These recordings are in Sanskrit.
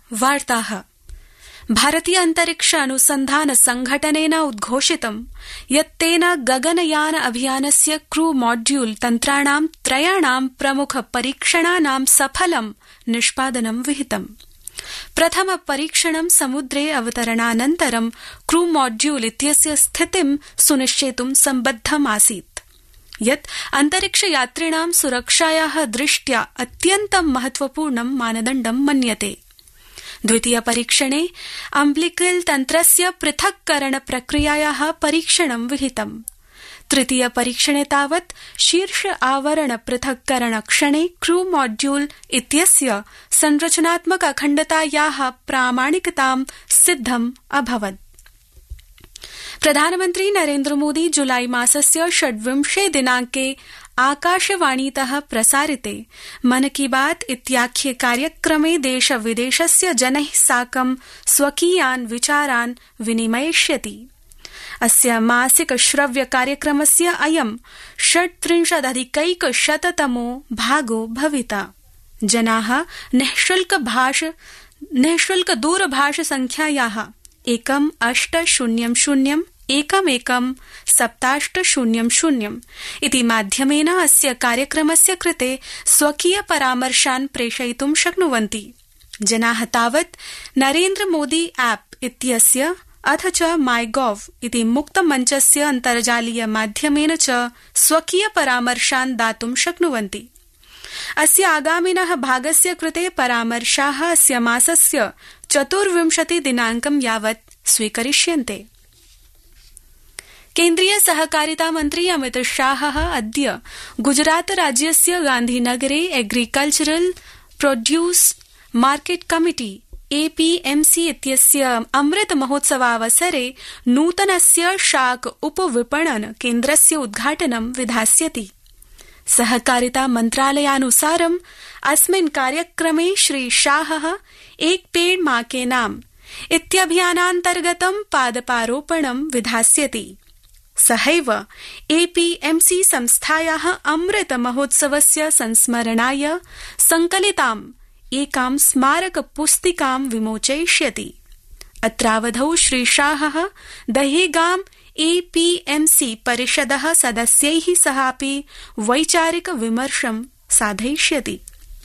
वार्ताः। भारतीय अंतरिक्ष अनुसंधान संघटनेन उद्घोषितं यत् तेन गगनयान अभियानस्य क्रू मॉड्यूल तन्त्राणां त्रयाणां प्रमुख परीक्षणानां सफलं निष्पादनं विहितम्। प्रथम परीक्षणं समुद्रे अवतरणानन्तरं क्रू मॉड्यूल इत्यस्य स्थितिं सुनिश्चेतुं सम्बद्धम् आसीत्, यत् अंतरिक्षयात्रिणां सुरक्षायाः दृष्ट्या अत्यन्तं महत्वपूर्णं मानदण्डं मन्यते। द्वितीय परीक्षणे अम्बिलिकल तन्त्रस्य पृथक्करण प्रक्रियायाः परीक्षणं विहितम्। तृतीय परीक्षणे तावत् शीर्ष आवरण पृथक्करण क्षणे क्रू मॉड्यूल इत्यस्य संरचनात्मक अखण्डतायाः प्रामाणिकतां सिद्धम् अभवत्। प्रधानमन्त्री नरेन्द्र मोदी जुलाई मासस्य 26 दिनाङ्के आकाशवाणीतः प्रसारिते मन की बात इत्याख्ये कार्यक्रमे देश विदेशस्य जनैः साकं स्वकीयान् विचारान् विनिमयिष्यति। अस्य मासिक श्रव्य कार्यक्रमस्य अयं 37+100तमो भागो भविता। जनाः निःशुल्क दूरभाष संख्यायाः 1-800-11-7800 इति माध्यमेन अस्य कार्यक्रमस्य कृते स्वकीय परामर्शान् प्रेषयितुं शक्नुवन्ति। जनाः तावत् नरेन्द्र मोदी ऐप् इत्यस्य अथ च माइगोव इति मुक्तमञ्चस्य अन्तर्जालीय माध्यमेन च स्वकीय परामर्शान् दातुं शक्नुवन्ति। अस्य आगामिनः भागस्य कृते परामर्शाः अस्य मासस्य 24 दिनाङ्कं यावत् स्वीकरिष्यन्ते। केन्द्रीय सहकारिता मन्त्री अमित शाहः अद्य गुजरात राज्यस्य गान्धीनगरे agricultural produce market committee APMC इत्यस्य अमृत महोत्सवावसरे नूतनस्य शाक उपविपणन केन्द्रस्य उद्घाटनं विधास्यति। सहकारिता मन्त्रालयानुसारम् अस्मिन् कार्यक्रमे श्री शाहः एक पेड़ मां के नाम इत्यभियानान्तर्गतं पादपारोपणं विधास्यति। सहैव APMC संस्थायाः अमृत महोत्सवस्य संस्मरणाय संकलिताम् एकां स्मारक पुस्तिकां विमोचयिष्यति। अत्रावधौ श्री शाहः दहेगाम APMC परिषदः सदस्यैः सहापि वैचारिक विमर्शं साधयिष्यति।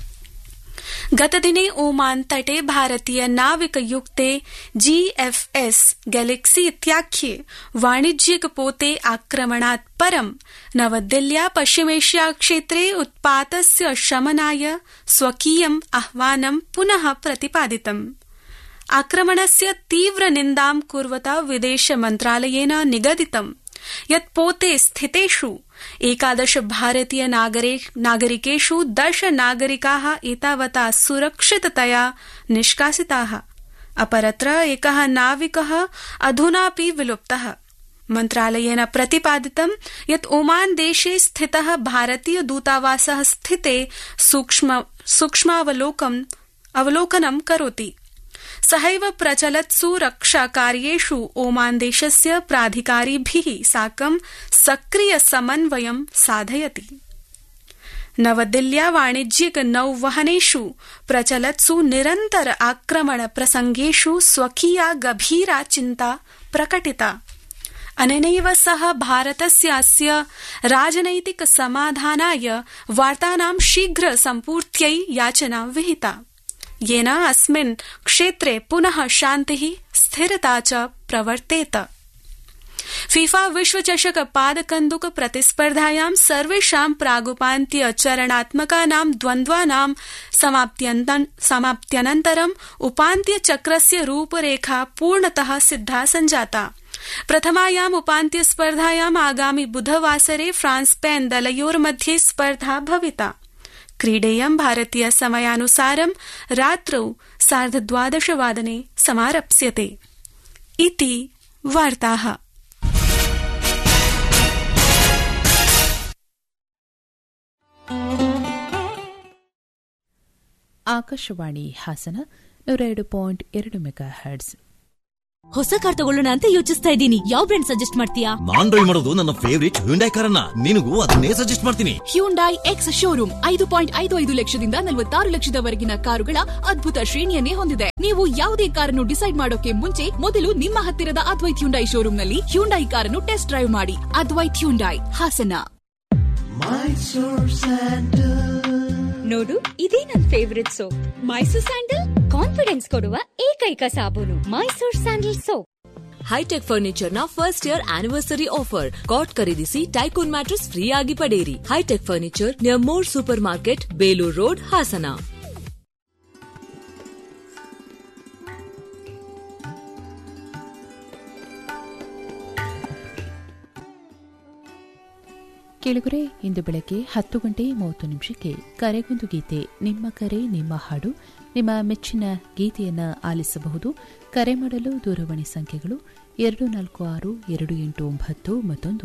गतदिने ओमान तटे भारतीय नाविकयुक्ते GFS गैलेक्सी इत्याख्ये वाणिज्यिक पोते आक्रमणात् परं नवदिल्ल्या पश्चिमेशिया क्षेत्रे उत्पातस्य शमनाय स्वकीयम् आह्वानं पुनः प्रतिपादितम्। आक्रमणस्य तीव्र निन्दां कुर्वता विदेश मन्त्रालयेन निगदितम् यत् पोते स्थितेषु 11 भारतीय नागरिकेषु 10 नागरिकाः एतावता सुरक्षिततया निष्कासिताः। अपरत्र एकः नाविकः अधुनापि विलुप्तः। मन्त्रालयेन प्रतिपादितं यत् ओमान देशे स्थितः भारतीय दूतावासः स्थिते सूक्ष्मावलोकनं करोति। सहैव प्रचलत्सु रक्षाकार्येषु ओमान देशस्य प्राधिकारिभिः साकं सक्रिय समन्वयं साधयति। नवदिल्ल्या वाणिज्यिक नौवहनेषु प्रचलत्सु निरन्तर आक्रमण प्रसंगेषु स्वकीया गभीरा चिन्ता प्रकटिता। अनेनैव सह भारतस्य अस्य राजनैतिक समाधानाय वार्तानां शीघ्र सम्पूर्त्यै याचना विहिता, येन अस्मिन् क्षेत्रे पुनः शान्तिः स्थिरता च प्रवर्तेत। फीफा विश्वचषक पादकन्दुक प्रतिस्पर्धायां सर्वेषां प्रागुपान्त्य चरणात्मकानां द्वन्द्वानां समाप्त्यनन्तरम् उपान्त्य चक्रस्य रूपरेखा पूर्णतः सिद्धा सञ्जाता। प्रथमायाम् उपान्त्य स्पर्धायाम् आगामि बुधवासरे फ्रांस स्पेन दलयोर्मध्ये स्पर्धा भविता। क्रीडेयं भारतीय समयानुसारं रात्रौ 12:30 समारप्स्यते। इति वार्ताः। ಆಕಾಶವಾಣಿ ಹಾಸನ 102.2 ಮೆಗಾಹರ್ಟ್ಸ್. ಹೊಸ ಕಾರ್ ತಗೊಳ್ಳೋಣ ಅಂತ ಯೋಚಿಸ್ತಾ ಇದ್ದೀನಿ. ಯಾವ ಬ್ರ್ಯಾಂಡ್ ಸಜೆಸ್ಟ್ ಮಾಡ್ತೀಯಾ? ನಾನ್ ಡ್ರೈವ್ ಮಾಡೋದು ನನ್ನ ಫೇವರಿಟ್ ಹ್ಯುಂಡೈ ಕಾರನ್ನ. ನಿನಗೂ ಅದನ್ನೇ ಸಜೆಸ್ಟ್ ಮಾಡ್ತೀನಿ. ಹ್ಯುಂಡೈ ಎಕ್ಸ್ ಶೋರೂಮ್ 5.55 ಲಕ್ಷದಿಂದ 46 ಲಕ್ಷದವರೆಗಿನ ಕಾರುಗಳ ಅದ್ಭುತ ಶ್ರೇಣಿಯನ್ನೇ ಹೊಂದಿದೆ. ನೀವು ಯಾವುದೇ ಕಾರನ್ನು ಡಿಸೈಡ್ ಮಾಡೋಕೆ ಮುಂಚೆ ಮೊದಲು ನಿಮ್ಮ ಹತ್ತಿರದ ಅದ್ವೈತ್ ಹ್ಯುಂಡೈ ಶೋರೂಮ್ನಲ್ಲಿ ಹ್ಯುಂಡೈ ಕಾರನ್ನು ಟೆಸ್ಟ್ ಡ್ರೈವ್ ಮಾಡಿ. ಅದ್ವೈತ್ ಹ್ಯುಂಡೈ, ಹಾಸನ. ನೋಡು, ಇದೇ ನನ್ favourite soap. Mysore sandal confidence ಕೊಡುವ ಏಕೈಕ ಸಾಬೂನು. Mysore sandal soap. High tech furniture ನ ಫಸ್ಟ್ ಇಯರ್ ಆನಿವರ್ಸರಿ ಆಫರ್. ಕಾಟ್ ಖರೀದಿಸಿ ಟೈಕೋನ್ ಮ್ಯಾಟ್ರೆಸ್ ಫ್ರೀ ಆಗಿ ಪಡೆಯಿರಿ. High tech furniture near more super market, Belur road, Hassan. ಕೇಳುಗರೆ, ಇಂದು ಬೆಳಗ್ಗೆ 10:30 ಕರೆಗೊಂದು ಗೀತೆ, ನಿಮ್ಮ ಕರೆ ನಿಮ್ಮ ಹಾಡು, ನಿಮ್ಮ ಮೆಚ್ಚಿನ ಗೀತೆಯನ್ನು ಆಲಿಸಬಹುದು. ಕರೆ ಮಾಡಲು ದೂರವಾಣಿ ಸಂಖ್ಯೆಗಳು 246289 ಮತ್ತೊಂದು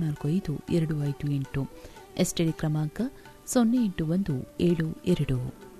245258. ಎಸ್ಟಿಡಿ ಕ್ರಮಾಂಕ 08172.